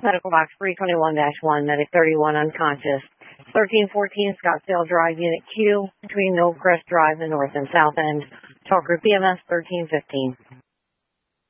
Medical box 321-1, medic 31 unconscious. 1314 Scottsdale Drive, Unit Q, between Millcrest Drive, the north and south end. Talk group EMS 1315.